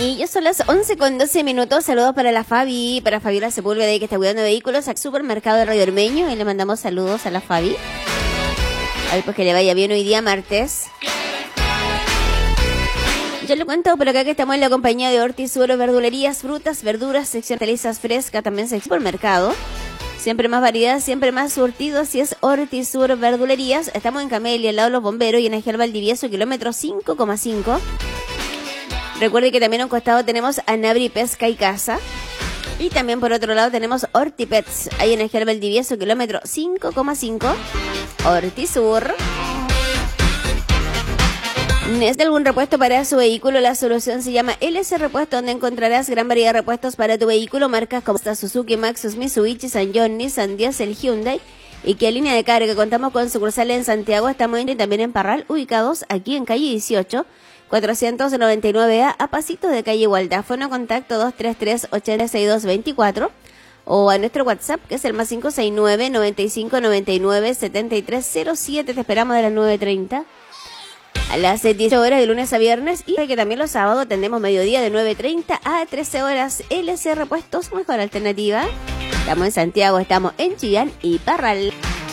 Y ya son las 11:12. Saludos para la Fabi, para Fabiola Sepúlveda, que está cuidando vehículos al supermercado de Radio Ormeño. Y le mandamos saludos a la Fabi. A ver, pues que le vaya bien hoy día, martes. Yo le cuento por acá que estamos en la compañía de Hortisur, verdulerías, frutas, verduras, sección de hortalizas frescas, también sección supermercado. Siempre más variedad, siempre más surtido, así es Hortisur Verdulerías. Estamos en Camelia, al lado de los bomberos, y en Ángel Valdivieso, kilómetro 5,5. Recuerde que también a un costado tenemos Anabri Pesca y Casa. Y también por otro lado tenemos Hortipets, ahí en Ángel Valdivieso, kilómetro 5,5. Hortisur. ¿Necesita algún repuesto para su vehículo? La solución se llama LS Repuesto, donde encontrarás gran variedad de repuestos para tu vehículo, marcas como Suzuki, Maxus, Mitsubishi, Sanyong, Nissan, Diesel, Hyundai y que línea de carga. Contamos con sucursales en Santiago, estamos también en Parral, ubicados aquí en calle 18, 499A, a pasitos de calle Igualdad. Fono contacto 233-86224 o a nuestro WhatsApp, que es el más 569-9599-7307. Te esperamos de las 9:30 a las 18 horas de lunes a viernes, y que también los sábados atendemos mediodía de 9:30 a 13 horas. LC Repuestos, mejor alternativa. Estamos en Santiago, estamos en Chillán y Parral.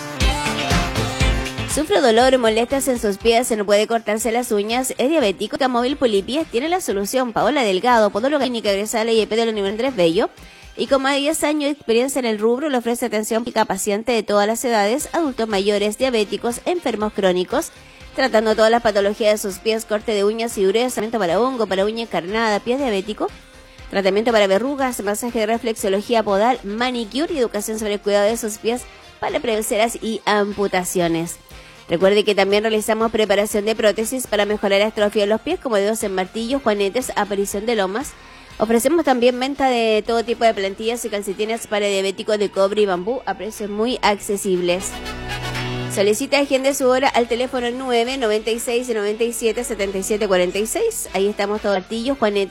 ¿Sufre dolor o molestias en sus pies? ¿Se no puede cortarse las uñas? ¿Es diabético? Camóvil Polipies tiene la solución. Paola Delgado, podóloga clínica egresada y EP de la Nivel 3 Bello. Y con más de 10 años de experiencia en el rubro, le ofrece atención a pacientes de todas las edades, adultos mayores, diabéticos, enfermos crónicos, tratando todas las patologías de sus pies, corte de uñas y dureza, tratamiento para hongo, para uña encarnada, pie diabético, tratamiento para verrugas, masaje de reflexología podal, manicure y educación sobre el cuidado de sus pies para prevenceras y amputaciones. Recuerde que también realizamos preparación de prótesis para mejorar la atrofia de los pies, como dedos en martillos, juanetes, aparición de lomas. Ofrecemos también venta de todo tipo de plantillas y calcetines para diabéticos de cobre y bambú a precios muy accesibles. Solicita agende su hora al teléfono 996-97-7746. Ahí estamos todos, martillos, juanetes.